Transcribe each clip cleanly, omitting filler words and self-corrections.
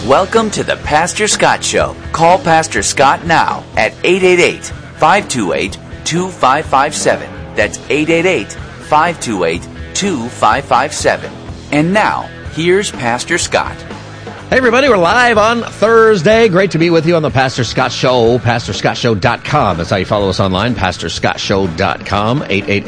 Welcome to the Pastor Scott Show. Call Pastor Scott now at 888-528-2557. That's 888-528-2557. And now, here's Pastor Scott. Hey everybody, we're live on Thursday. Great to be with you on the Pastor Scott Show. PastorScottShow.com. That's how you follow us online. PastorScottShow.com.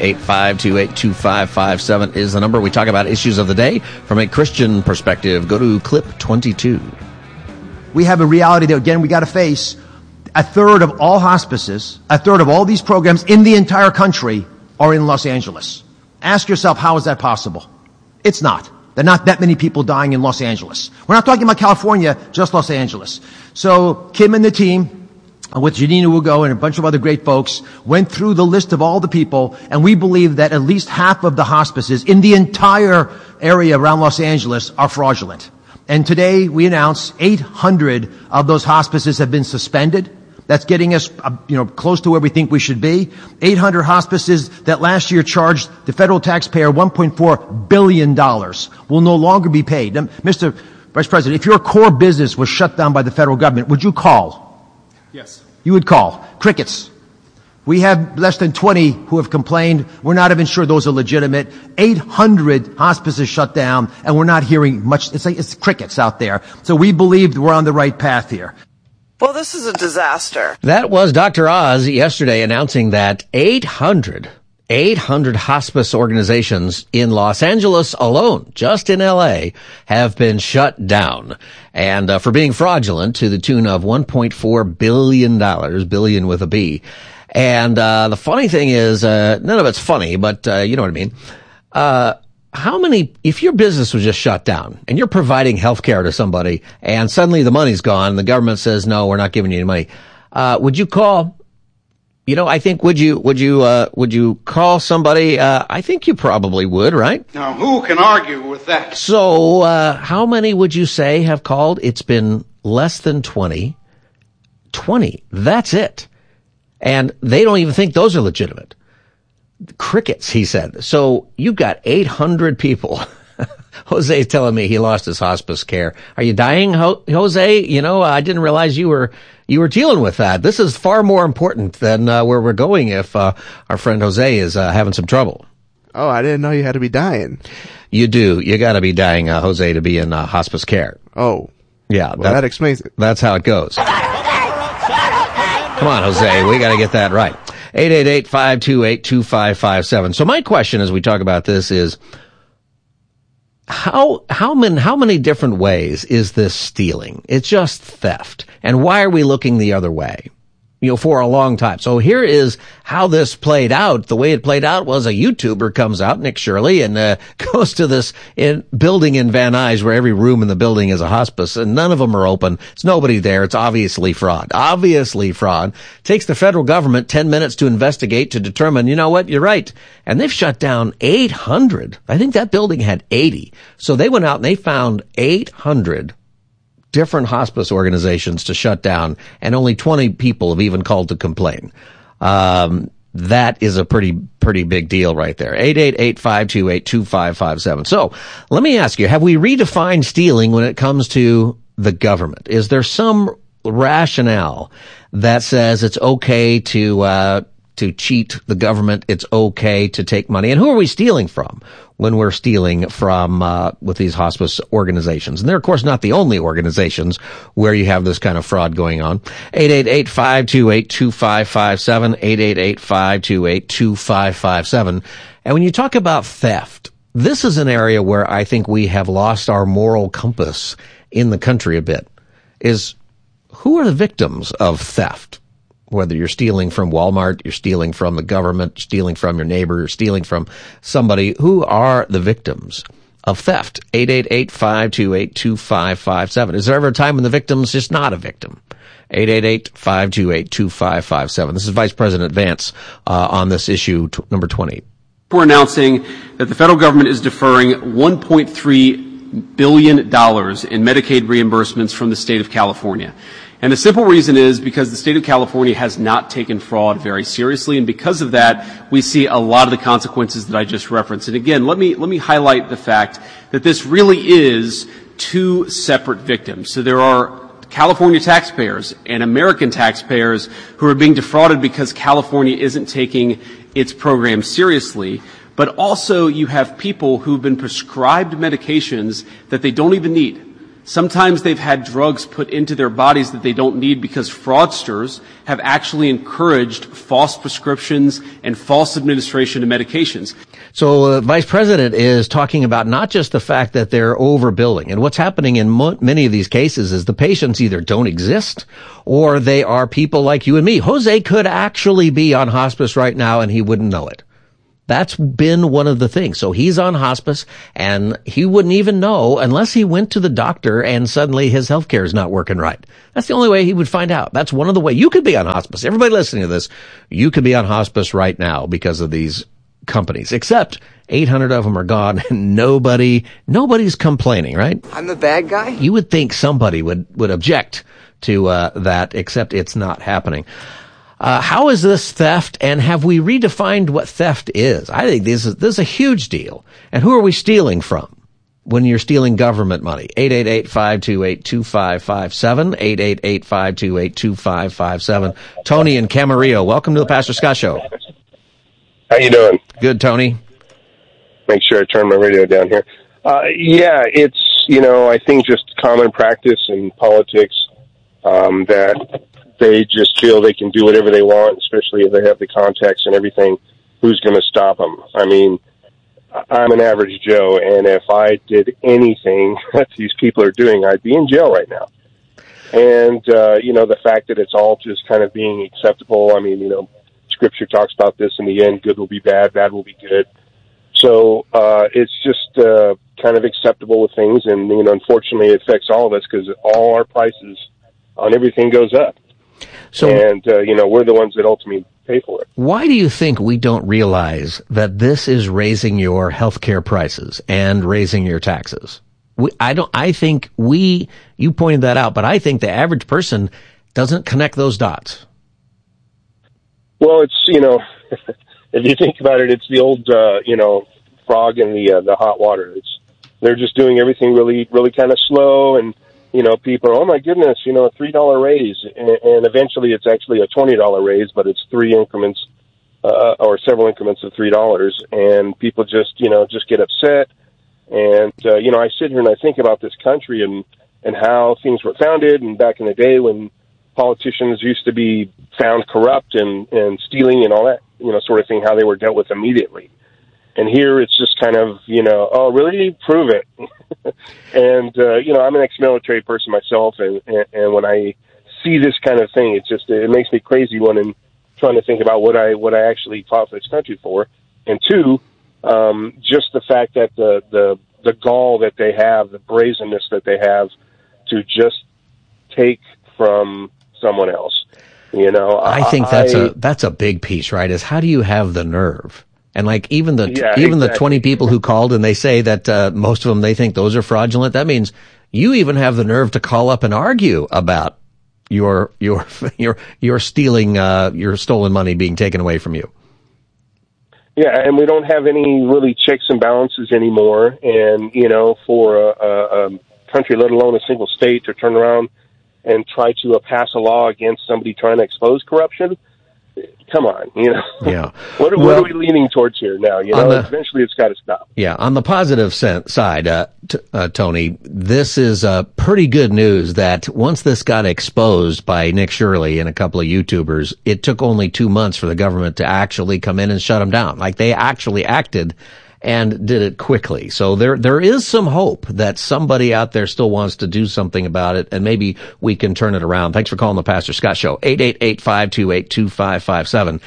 888-528-2557 is the number. We talk about issues of the day from a Christian perspective. Go to clip 22. We have a reality that, again, we got to face. A third of all hospices, a third of all these programs in the entire country are in Los Angeles. Ask yourself, how is that possible? It's not. There are not that many people dying in Los Angeles. We're not talking about California, just Los Angeles. So Kim and the team, with Janina Ugo and a bunch of other great folks, went through the list of all the people, and we believe that at least half of the hospices in the entire area around Los Angeles are fraudulent. And today we announce 800 of those hospices have been suspended. That's getting us, close to where we think we should be. 800 hospices that last year charged the federal taxpayer $1.4 billion will no longer be paid. Now, Mr. Vice President, if your core business was shut down by the federal government, would you call? Yes. You would call. Crickets. We have less than 20 who have complained. We're not even sure those are legitimate. 800 hospices shut down, and we're not hearing much. It's crickets out there. So we believe we're on the right path here. Well, this is a disaster. That was Dr. Oz yesterday announcing that 800 hospice organizations in Los Angeles alone, just in L.A., have been shut down and for being fraudulent to the tune of $1.4 billion, billion with a B. And the funny thing is, none of it's funny, but you know what I mean. How many, if your business was just shut down and you're providing health care to somebody and suddenly the money's gone and the government says, no, we're not giving you any money, would you call? I think, would you call somebody? I think you probably would, right? Now, who can argue with that? So, how many would you say have called? It's been less than 20. 20. That's it. And they don't even think those are legitimate. Crickets, he said. So you've got 800 people. Jose's telling me he lost his hospice care. Are you dying, Jose? I didn't realize you were dealing with that. This is far more important than where we're going if our friend Jose is having some trouble. Oh, I didn't know you had to be dying. You do. You got to be dying, Jose, to be in hospice care. Oh. Yeah. Well, that explains it. That's how it goes. Come on, Jose. We got to get that right. 888-528-2557. So my question as we talk about this is, how many different ways is this stealing? It's just theft. And why are we looking the other way? For a long time. So here is how this played out. The way it played out was a YouTuber comes out, Nick Shirley, and goes to this building in Van Nuys where every room in the building is a hospice, and none of them are open. It's nobody there. It's obviously fraud. Obviously fraud. Takes the federal government 10 minutes to investigate to determine, you know what, you're right. And they've shut down 800. I think that building had 80. So they went out and they found 800 different hospice organizations to shut down, and only 20 people have even called to complain. That is a pretty big deal right there. 888-528-2557. So let me ask you, have we redefined stealing when it comes to the government? Is there some rationale that says it's okay to cheat the government? It's okay to take money. And who are we stealing from when we're stealing from with these hospice organizations? And they're, of course, not the only organizations where you have this kind of fraud going on. 888-528-2557, 888-528-2557. And when you talk about theft, this is an area where I think we have lost our moral compass in the country a bit. Is who are the victims of theft? Whether you're stealing from Walmart, you're stealing from the government, you're stealing from your neighbor, you're stealing from somebody, who are the victims of theft? 888-528-2557. Is there ever a time when the victim's just not a victim? 888-528-2557. This is Vice President Vance on this issue, number 20. We're announcing that the federal government is deferring $1.3 billion in Medicaid reimbursements from the state of California. And the simple reason is because the state of California has not taken fraud very seriously, and because of that, we see a lot of the consequences that I just referenced. And again, let me highlight the fact that this really is two separate victims. So there are California taxpayers and American taxpayers who are being defrauded because California isn't taking its program seriously. But also you have people who've been prescribed medications that they don't even need. Sometimes they've had drugs put into their bodies that they don't need because fraudsters have actually encouraged false prescriptions and false administration of medications. So Vice President is talking about not just the fact that they're overbilling. And what's happening in many of these cases is the patients either don't exist or they are people like you and me. Jose could actually be on hospice right now and he wouldn't know it. That's been one of the things. So he's on hospice and he wouldn't even know unless he went to the doctor and suddenly his health care is not working right. That's the only way he would find out. That's one of the ways. You could be on hospice. Everybody listening to this, you could be on hospice right now because of these companies, except 800 of them are gone and nobody's complaining, right? I'm the bad guy? You would think somebody would object to that, except it's not happening. How is this theft, and have we redefined what theft is? I think this is a huge deal. And who are we stealing from when you're stealing government money? 888-528-2557, 888-528-2557. Tony in Camarillo, welcome to the Pastor Scott Show. How you doing? Good, Tony. Make sure I turn my radio down here. Yeah, it's, I think just common practice in politics that they just feel they can do whatever they want, especially if they have the contacts and everything. Who's going to stop them? I mean, I'm an average Joe, and if I did anything that these people are doing, I'd be in jail right now. And, the fact that it's all just kind of being acceptable, I mean, Scripture talks about this in the end, good will be bad, bad will be good. So it's just kind of acceptable with things, and, unfortunately it affects all of us because all our prices on everything goes up. So, and, we're the ones that ultimately pay for it. Why do you think we don't realize that this is raising your health care prices and raising your taxes? You pointed that out, but I think the average person doesn't connect those dots. Well, it's, if you think about it, it's the old, frog in the hot water. They're just doing everything really, really kind of slow, and, people are, oh my goodness, a $3 raise, and eventually it's actually a $20 raise, but it's three increments, or several increments of $3, and people just get upset. And, I sit here and I think about this country and how things were founded, and back in the day when politicians used to be found corrupt and stealing and all that, sort of thing, how they were dealt with immediately. And here it's just kind of, oh, really? Prove it. And, I'm an ex-military person myself, and when I see this kind of thing, it makes me crazy when I'm trying to think about what I actually fought for this country for. And two, just the fact that the gall that they have, the brazenness that they have to just take from someone else. I think that's a big piece, right? Is how do you have the nerve? And even the 20 people who called and they say that most of them, they think those are fraudulent. That means you even have the nerve to call up and argue about your stealing, your stolen money being taken away from you. Yeah, and we don't have any really checks and balances anymore. And, for a country, let alone a single state, to turn around and try to pass a law against somebody trying to expose corruption, come on, Yeah. What are we leaning towards here now? Eventually it's got to stop. Yeah. On the positive side, Tony, this is pretty good news that once this got exposed by Nick Shirley and a couple of YouTubers, it took only 2 months for the government to actually come in and shut them down. They actually acted and did it quickly. So there is some hope that somebody out there still wants to do something about it, and maybe we can turn it around. Thanks for calling the Pastor Scott Show. 888-528-2557.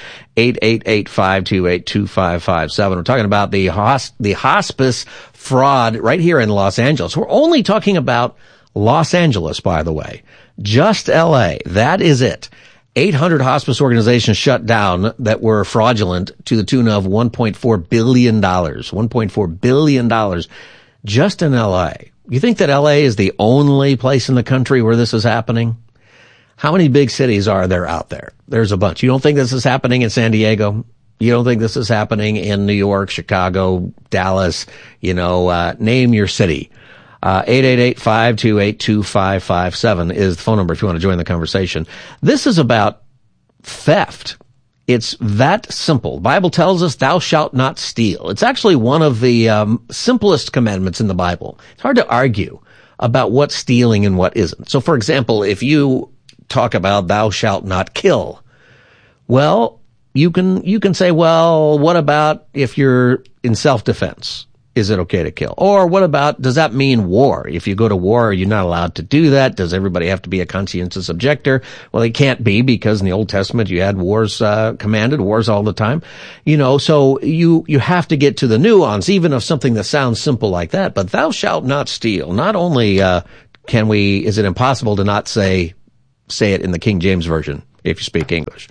888-528-2557. We're talking about the hospice fraud right here in Los Angeles. We're only talking about Los Angeles, by the way. Just LA. That is it. 800 hospice organizations shut down that were fraudulent to the tune of $1.4 billion. $1.4 billion just in LA. You think that LA is the only place in the country where this is happening? How many big cities are there out there? There's a bunch. You don't think this is happening in San Diego? You don't think this is happening in New York, Chicago, Dallas? Name your city. 888-528-2557 is the phone number if you want to join the conversation. This is about theft. It's that simple. The Bible tells us, thou shalt not steal. It's actually one of the simplest commandments in the Bible. It's hard to argue about what's stealing and what isn't. So, for example, if you talk about thou shalt not kill, well, you can say, well, what about if you're in self-defense? Is it okay to kill? Or what about, does that mean war? If you go to war, you're not allowed to do that. Does everybody have to be a conscientious objector? Well, they can't be, because in the Old Testament you had wars, commanded wars all the time. So you have to get to the nuance, even of something that sounds simple like that. But thou shalt not steal. Not only, is it impossible to not say it in the King James Version, if you speak English.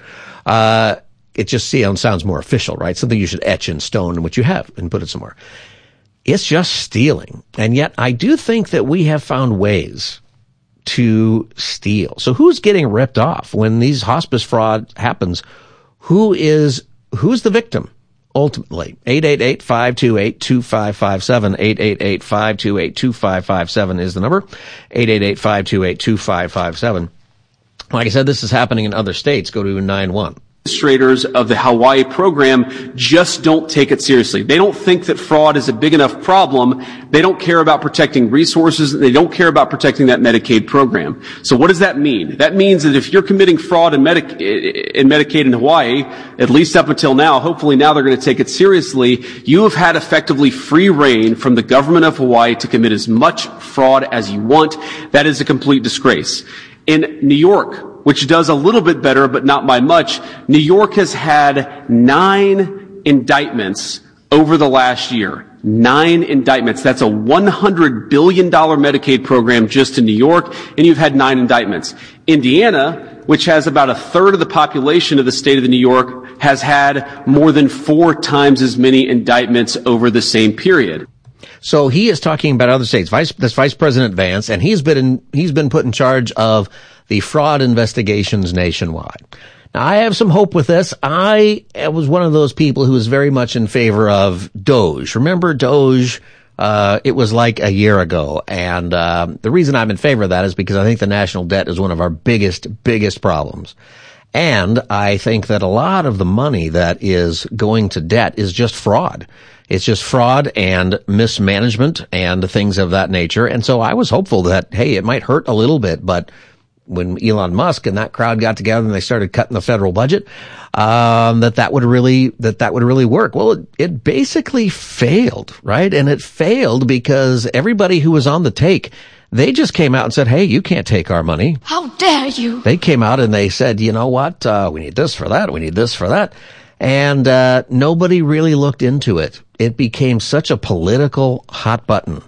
It just sounds more official, right? Something you should etch in stone, which you have, and put it somewhere. It's just stealing. And yet I do think that we have found ways to steal. So who's getting ripped off when these hospice fraud happens? Who's the victim? Ultimately, 888-528-2557, 888-528-2557 is the number, 888-528-2557. Like I said, this is happening in other states. Go to 91. Administrators of the Hawaii program just don't take it seriously. They don't think that fraud is a big enough problem. They don't care about protecting resources. They don't care about protecting that Medicaid program. So what does that mean? That means that if you're committing fraud in Medicaid in Hawaii, at least up until now, hopefully now they're going to take it seriously, you have had effectively free reign from the government of Hawaii to commit as much fraud as you want. That is a complete disgrace. In New York, which does a little bit better, but not by much, New York has had 9 indictments over the last year. 9 indictments. That's a $100 billion Medicaid program just in New York, and you've had 9 indictments. Indiana, which has about a third of the population of the state of New York, has had more than 4 times as many indictments over the same period. So he is talking about other states. Vice President Vance, and he's been put in charge of the fraud investigations nationwide. Now, I have some hope with this. I was one of those people who was very much in favor of DOGE. Remember DOGE? It was like a year ago. And the reason I'm in favor of that is because I think the national debt is one of our biggest problems. And I think that a lot of the money that is going to debt is just fraud. It's just fraud and mismanagement and things of that nature. And so I was hopeful that, hey, it might hurt a little bit, but when Elon Musk and that crowd got together and they started cutting the federal budget, that would really work. Well, it basically failed, right? And it failed because everybody who was on the take, they just came out and said, hey, you can't take our money. How dare you? They came out and they said, you know what? We need this for that. We need this for that. And nobody really looked into it. It became such a political hot button.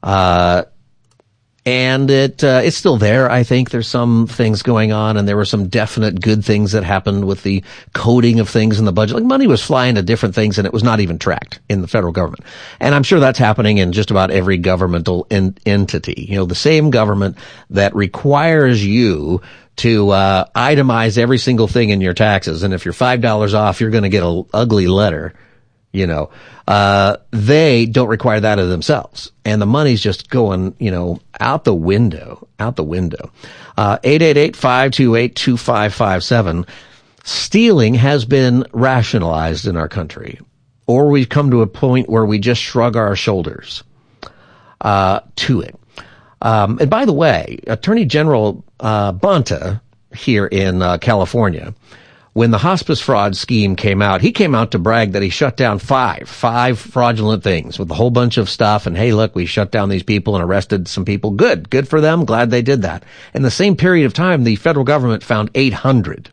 And it's still there. I think there's some things going on, and there were some definite good things that happened with the coding of things in the budget. Like money was flying to different things, and it was not even tracked in the federal government. And I'm sure that's happening in just about every governmental entity. You know, the same government that requires you to itemize every single thing in your taxes, and if you're $5 off, you're going to get an ugly letter. You know, they don't require that of themselves. And the money's just going, out the window. 888-528-2557. Stealing has been rationalized in our country. Or we've come to a point where we just shrug our shoulders, to it. And by the way, Attorney General, Bonta here in, California, when the hospice fraud scheme came out, he came out to brag that he shut down five fraudulent things with a whole bunch of stuff. And hey, look, we shut down these people and arrested some people. Good for them. Glad they did that. In the same period of time, the federal government found 800.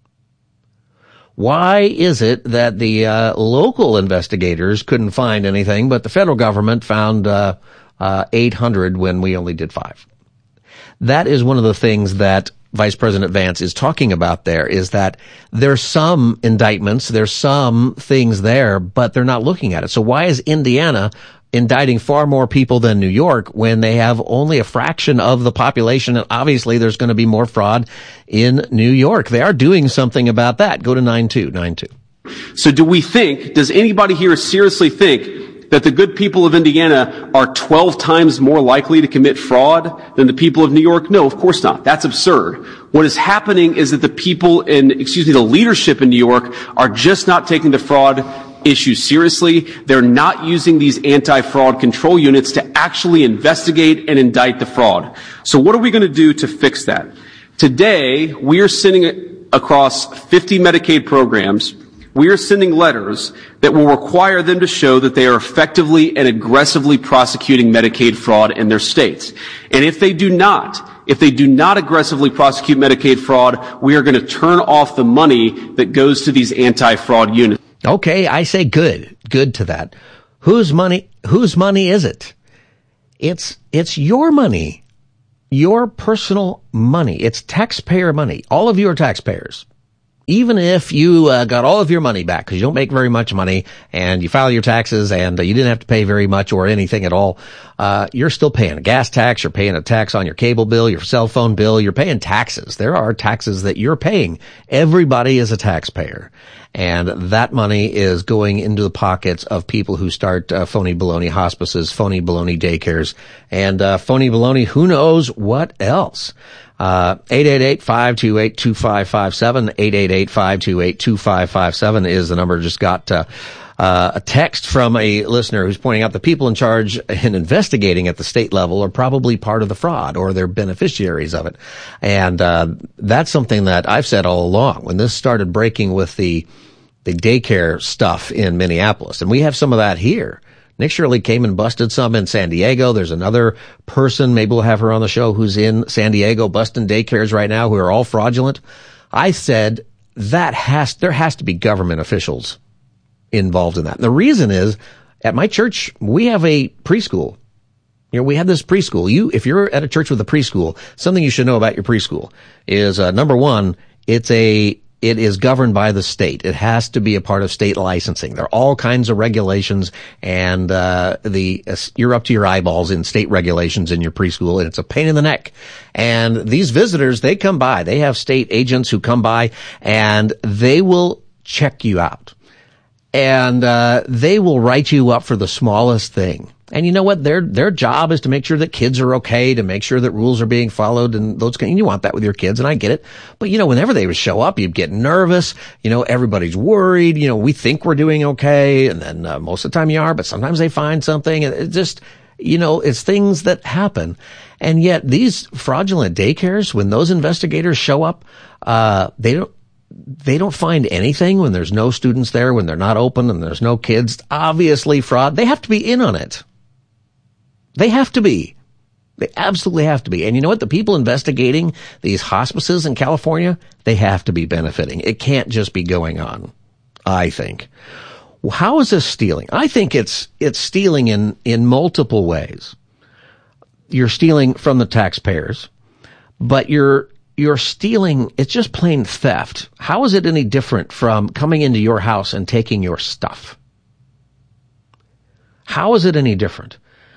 Why is it that the local investigators couldn't find anything, but the federal government found 800 when we only did 5? That is one of the things that Vice President Vance is talking about there, is that there's some indictments, there's some things there, but they're not looking at it. So why is Indiana indicting far more people than New York when they have only a fraction of the population? And obviously there's going to be more fraud in New York. They are doing something about that. Go to 9292. So does anybody here seriously think That the good people of Indiana are 12 times more likely to commit fraud than the people of New York? No, of course not. That's absurd. What is happening is that the leadership in New York are just not taking the fraud issue seriously. They're not using these anti-fraud control units to actually investigate and indict the fraud. So what are we going to do to fix that? Today, we are sending across 50 Medicaid programs, we are sending letters that will require them to show that they are effectively and aggressively prosecuting Medicaid fraud in their states. And if they do not aggressively prosecute Medicaid fraud, we are going to turn off the money that goes to these anti-fraud units. Okay, I say good to that. Whose money is it? It's your money. Your personal money. It's taxpayer money. All of you are taxpayers. Even if you got all of your money back because you don't make very much money and you file your taxes and you didn't have to pay very much or anything at all, you're still paying a gas tax, you're paying a tax on your cable bill, your cell phone bill, you're paying taxes. There are taxes that you're paying. Everybody is a taxpayer. And that money is going into the pockets of people who start phony baloney hospices, phony baloney daycares, and phony baloney who knows what else. 888-528-2557, 888-528-2557 is the number. Just got a text from a listener who's pointing out the people in charge in investigating at the state level are probably part of the fraud or they're beneficiaries of it. And that's something that I've said all along. When this started breaking with the daycare stuff in Minneapolis, and we have some of that here. Nick Shirley came and busted some in San Diego. There's another person, maybe we'll have her on the show, who's in San Diego busting daycares right now who are all fraudulent. I said there has to be government officials involved in that. And the reason is, at my church, we have a preschool. We have this preschool. If you're at a church with a preschool, something you should know about your preschool is, number one, it is governed by the state. It has to be a part of state licensing. There are all kinds of regulations, and you're up to your eyeballs in state regulations in your preschool, and it's a pain in the neck. And these visitors, they come by. They have state agents who come by, and they will check you out. And they will write you up for the smallest thing. And you know what? Their job is to make sure that kids are okay, to make sure that rules are being followed, and you want that with your kids, and I get it. But whenever they would show up, you'd get nervous. Everybody's worried. We think we're doing okay, and then most of the time you are, but sometimes they find something, and it just, it's things that happen. And yet these fraudulent daycares, when those investigators show up, they don't find anything when there's no students there, when they're not open and there's no kids. Obviously fraud. They have to be in on it. They have to be. They absolutely have to be. And you know what? The people investigating these hospices in California, they have to be benefiting. It can't just be going on, I think. How is this stealing? I think it's stealing in multiple ways. You're stealing from the taxpayers, but you're stealing, it's just plain theft. How is it any different from coming into your house and taking your stuff? How is it any different?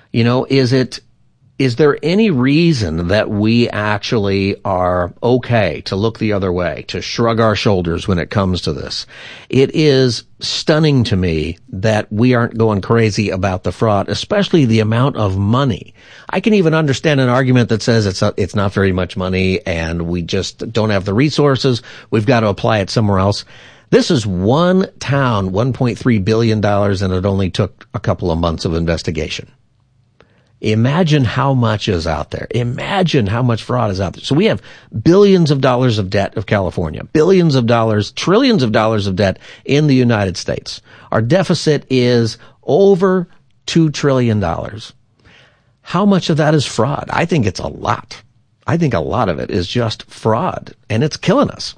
Is there any reason that we actually are okay to look the other way, to shrug our shoulders when it comes to this? It is stunning to me that we aren't going crazy about the fraud, especially the amount of money. I can even understand an argument that says it's not very much money and we just don't have the resources. We've got to apply it somewhere else. This is one town, $1.3 billion, and it only took a couple of months of investigation. Imagine how much is out there. Imagine how much fraud is out there. So we have billions of dollars of debt of California, billions of dollars, trillions of dollars of debt in the United States. Our deficit is over $2 trillion. How much of that is fraud? I think it's a lot. I think a lot of it is just fraud, and it's killing us.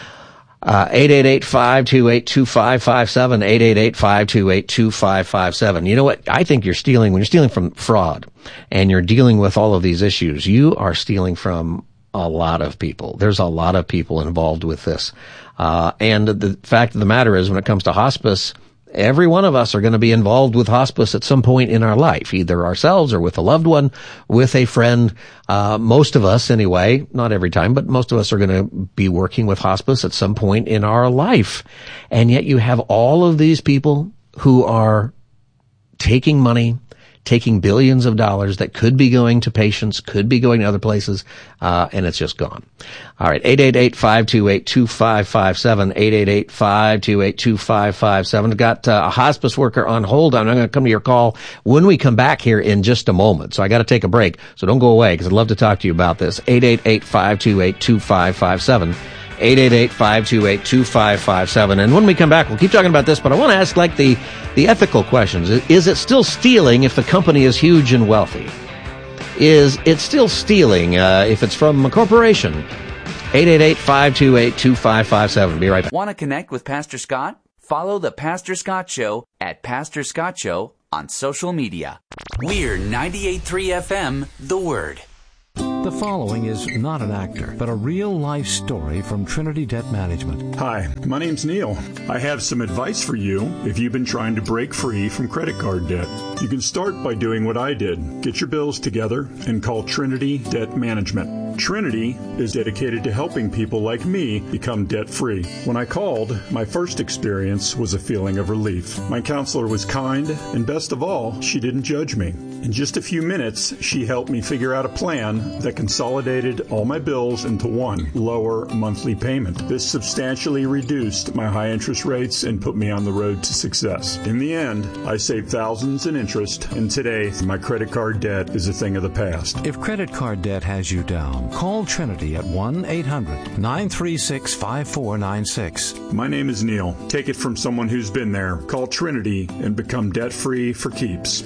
888-528-2557, 888-528-2557. You know what? I think when you're stealing from fraud and you're dealing with all of these issues, you are stealing from a lot of people. There's a lot of people involved with this. And the fact of the matter is, when it comes to hospice, every one of us are going to be involved with hospice at some point in our life, either ourselves or with a loved one, with a friend. Most of us anyway, not every time, but most of us are going to be working with hospice at some point in our life. And yet you have all of these people who are taking money, taking billions of dollars that could be going to patients, could be going to other places, and it's just gone. All right, 888-528-2557, 888-528-2557. We've got a hospice worker on hold. I'm going to come to your call when we come back here in just a moment. So I got to take a break, so don't go away because I'd love to talk to you about this. 888-528-2557. 888-528-2557. And when we come back, we'll keep talking about this, but I want to ask like the ethical questions. Is it still stealing if the company is huge and wealthy? Is it still stealing if it's from a corporation? 888-528-2557. Be right back. Want to connect with Pastor Scott? Follow The Pastor Scott Show at Pastor Scott Show on social media. We're 98.3 FM, The Word. The following is not an actor, but a real-life story from Trinity Debt Management. Hi, my name's Neil. I have some advice for you if you've been trying to break free from credit card debt. You can start by doing what I did. Get your bills together and call Trinity Debt Management. Trinity is dedicated to helping people like me become debt-free. When I called, my first experience was a feeling of relief. My counselor was kind, and best of all, she didn't judge me. In just a few minutes, she helped me figure out a plan that consolidated all my bills into one lower monthly payment. This substantially reduced my high interest rates and put me on the road to success. In the end, I saved thousands in interest, and today my credit card debt is a thing of the past. If credit card debt has you down, call Trinity at 1-800-936-5496. My name is Neil. Take it from someone who's been there. Call Trinity and become debt-free for keeps.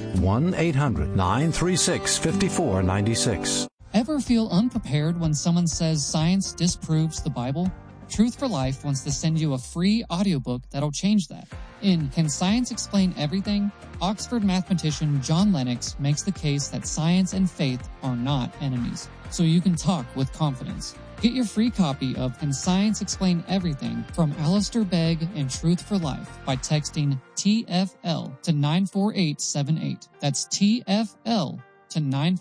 1-800-936-5496. Ever feel unprepared when someone says science disproves the Bible? Truth for Life wants to send you a free audiobook that'll change that. In Can Science Explain Everything?, Oxford mathematician John Lennox makes the case that science and faith are not enemies, so you can talk with confidence. Get your free copy of Can Science Explain Everything from Alistair Begg and Truth for Life by texting TFL to 94878. That's TFL to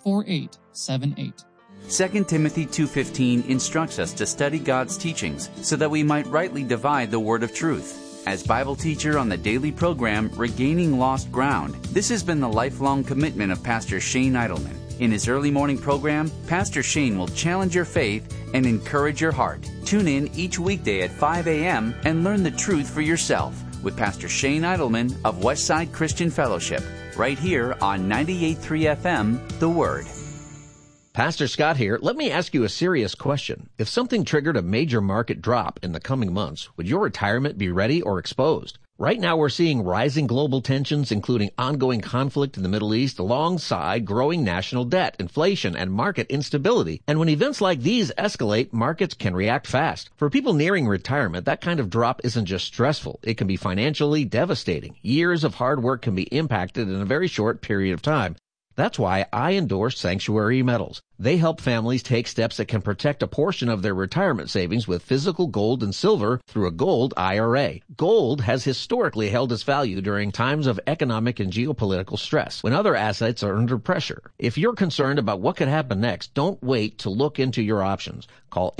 94878. 2 Timothy 2:15 instructs us to study God's teachings so that we might rightly divide the word of truth. As Bible teacher on the daily program, Regaining Lost Ground, this has been the lifelong commitment of Pastor Shane Idleman. In his early morning program, Pastor Shane will challenge your faith and encourage your heart. Tune in each weekday at 5 a.m. and learn the truth for yourself with Pastor Shane Idleman of Westside Christian Fellowship, right here on 98.3 FM, The Word. Pastor Scott here. Let me ask you a serious question. If something triggered a major market drop in the coming months, would your retirement be ready or exposed? Right now we're seeing rising global tensions, including ongoing conflict in the Middle East, alongside growing national debt, inflation, and market instability. And when events like these escalate, markets can react fast. For people nearing retirement, that kind of drop isn't just stressful. It can be financially devastating. Years of hard work can be impacted in a very short period of time. That's why I endorse Sanctuary Metals. They help families take steps that can protect a portion of their retirement savings with physical gold and silver through a gold IRA. Gold has historically held its value during times of economic and geopolitical stress, when other assets are under pressure. If you're concerned about what could happen next, don't wait to look into your options. Call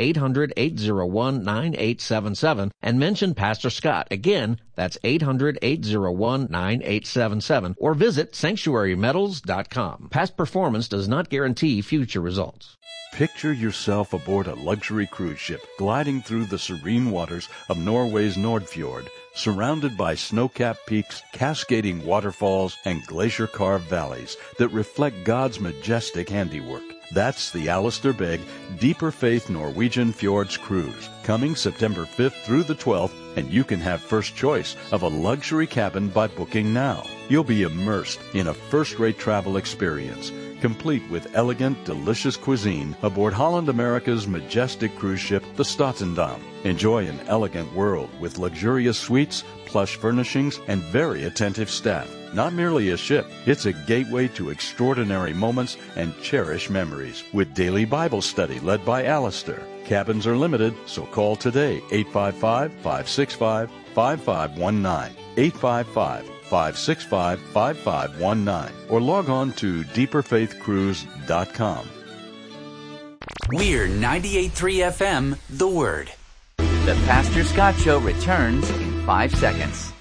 800-801-9877 and mention Pastor Scott. Again, that's 800-801-9877, or visit sanctuarymetals.com. Past performance does not guarantee future results. Picture yourself aboard a luxury cruise ship gliding through the serene waters of Norway's Nordfjord, surrounded by snow-capped peaks, cascading waterfalls, and glacier-carved valleys that reflect God's majestic handiwork. That's the Alistair Begg Deeper Faith Norwegian Fjords Cruise, coming September 5th through the 12th, and you can have first choice of a luxury cabin by booking now. You'll be immersed in a first-rate travel experience, complete with elegant, delicious cuisine aboard Holland America's majestic cruise ship, the Statendam. Enjoy an elegant world with luxurious suites, plush furnishings, and very attentive staff. Not merely a ship, it's a gateway to extraordinary moments and cherished memories, with daily Bible study led by Alistair. Cabins are limited, so call today, 855-565-5519, 855-565-5519, or log on to deeperfaithcruise.com. We're 98.3 FM, The Word. The Pastor Scott Show returns in 5 seconds.